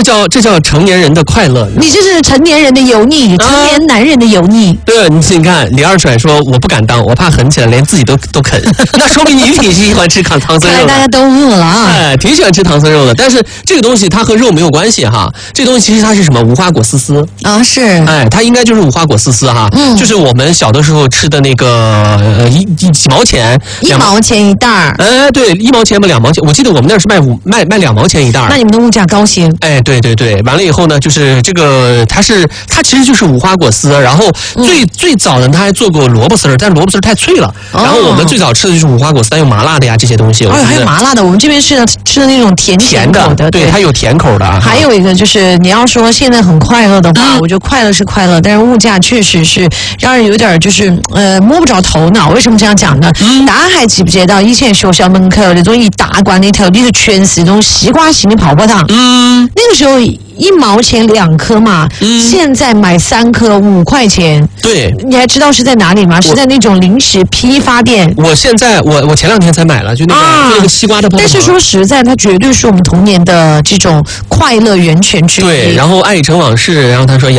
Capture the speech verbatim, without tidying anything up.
这叫这叫成年人的快乐。 你这是成年人的油腻，成年男人的油腻。 啊、对，你你看李二甩说我不敢当，我怕狠起来连自己都都啃，那说明你挺喜欢吃唐唐僧肉的。 大家都饿了啊！ 哎，挺喜欢吃唐僧肉的，但是这个东西它和肉没有关系哈，这东西其实它是什么？无花果丝丝啊，是， 哎，它应该就是无花果丝丝哈，嗯，就是我们小的时候吃的那个呃一一几毛钱， 一毛钱一袋儿， 哎，对，一毛钱吧，两毛钱，我记得我们那是卖五卖卖两毛钱一袋儿。 那你们的物价高些？ 哎，对对对，完了以后呢，就是这个它是它其实就是无花果丝，然后最、嗯、最早呢，它还做过萝卜丝儿，但是萝卜丝儿太脆了，哦、然后我们最早吃的就是无花果丝，它有麻辣的呀这些东西。 哦，还有麻辣的，我们这边吃的吃的那种甜甜口的， 的，对，它有甜口的。 还有一个就是你要说现在很快乐的话，嗯、我觉得快乐是快乐，但是物价确实是让人有点就是呃摸不着头脑。为什么这样讲呢？嗯、大家还记不记得以前学校门口那种一大罐里头，里头全是一种西瓜型的泡泡糖？嗯，那个时候一毛钱两颗嘛，嗯、现在买三颗五块钱。 对， 你还知道是在哪里吗？是在那种零食批发店。 我现在我我前两天才买了，就那个、啊、就那个西瓜的泡泡糖。 但是说实在，它绝对是我们童年的这种快乐源泉之一。 对，然后爱已成往事，然后他说呀。